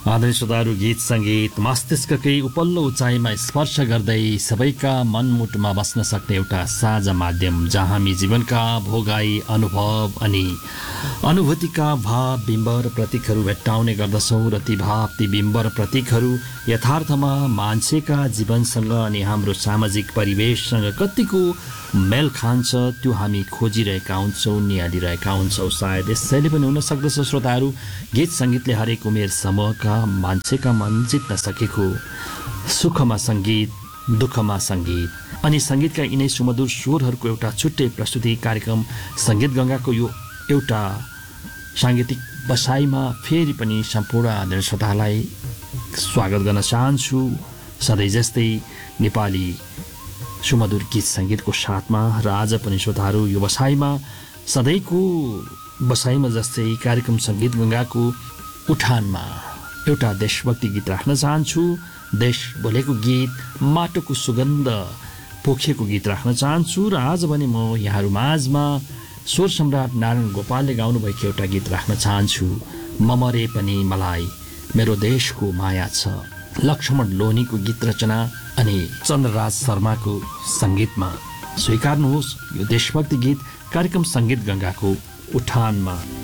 आदरणीय श्रोताहरू, गीत सङ्गीत मस्तिष्ककै उपल्लो उचाइमा स्पर्श गर्दै सबैका मनमुटुमा बस्न सक्ने एउटा साझा माध्यम, जहाँ हामी जीवनका भोगाई अनुभव अनि अनुभूतिका भाव बिम्ब र प्रतीकहरू भेट्टाउने गर्दछौँ र ती भाव ती बिम्ब र प्रतीकहरू यथार्थमा मान्छेका जीवनसँग अनि हाम्रो सामाजिक परिवेशसँग कतिको मेल खान्छ त्यो हामी खोजिरहेका हुन्छौँ, निहालिरहेका हुन्छौँ। सायद यसैले पनि हुन सक्दछ श्रोताहरू, गीत सङ्गीतले हरेक उमेर समूहका मान्छेका मन जित्न सकेको। सुखमा सङ्गीत, दुःखमा सङ्गीत अनि सङ्गीतका यिनै सुमधुर स्वरहरूको एउटा छुट्टै प्रस्तुति कार्यक्रम सङ्गीत गङ्गाको यो एउटा साङ्गीतिक बसाइमा फेरि पनि सम्पूर्ण आदरणीय श्रोतालाई स्वागत गर्न चाहन्छु। सधैँ जस्तै नेपाली सुमधुर गीत सङ्गीतको साथमा र आज पनि श्रोताहरू यो बसाइमा सधैँको बसाइमा जस्तै कार्यक्रम सङ्गीत गङ्गाको उठानमा एउटा देशभक्ति गीत राख्न चाहन्छु। देश बोलेको गीत, माटोको सुगन्ध पोखिएको गीत राख्न चाहन्छु र आज पनि म यहाँहरू माझमा स्वर सम्राट नारायण गोपालले गाउनुभएको एउटा गीत राख्न चाहन्छु। म मरे पनि मलाई मेरो देशको माया छ। लक्ष्मण लोनीको गीत रचना अनि चन्द्रराज शर्माको सङ्गीतमा स्वीकार्नुहोस् यो देशभक्ति गीत कार्यक्रम सङ्गीत गङ्गाको उठानमा।